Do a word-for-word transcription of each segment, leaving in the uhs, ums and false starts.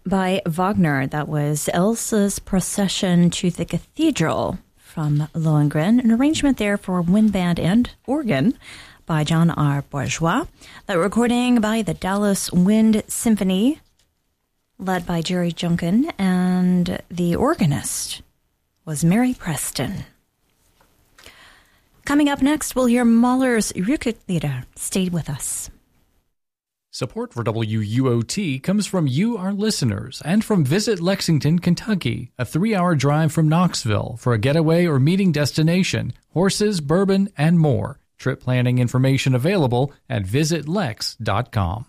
by Wagner. That was Elsa's Procession to the Cathedral from Lohengrin, an arrangement there for wind band and organ by John R. Bourgeois. That recording by the Dallas Wind Symphony, led by Jerry Junkin, and the organist was Mary Preston. Coming up next, we'll hear Mahler's Rücklieder. Stay with us. Support for W U O T comes from you, our listeners, and from Visit Lexington, Kentucky, a three-hour drive from Knoxville for a getaway or meeting destination, horses, bourbon, and more. Trip planning information available at visit lex dot com.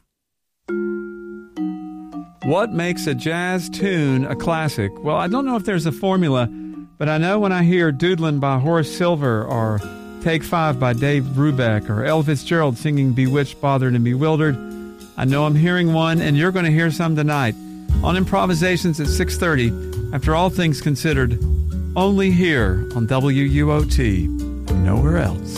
What makes a jazz tune a classic? Well, I don't know if there's a formula, but I know when I hear Doodlin' by Horace Silver or Take Five by Dave Brubeck or Ella Fitzgerald singing Bewitched, Bothered, and Bewildered, I know I'm hearing one, and you're going to hear some tonight on Improvisations at six thirty, after All Things Considered, only here on W U O T, and nowhere else.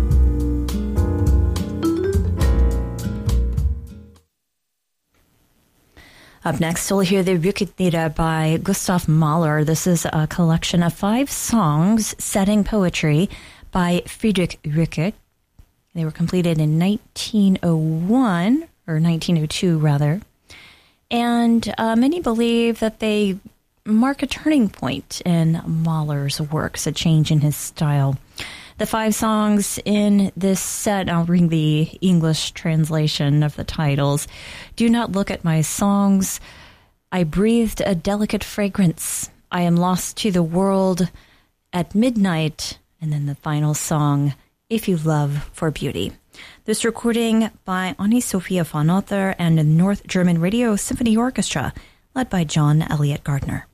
Up next, we'll hear the Rücklieder by Gustav Mahler. This is a collection of five songs setting poetry by Friedrich Rückert. They were completed in nineteen oh one, or nineteen oh two, rather. And uh, many believe that they mark a turning point in Mahler's works, a change in his style. The five songs in this set, I'll read the English translation of the titles. Do not look at my songs. I breathed a delicate fragrance. I am lost to the world at midnight. And then the final song, If You Love for Beauty. This recording by Annie Sophia von Otter and the North German Radio Symphony Orchestra, led by John Elliott Gardner.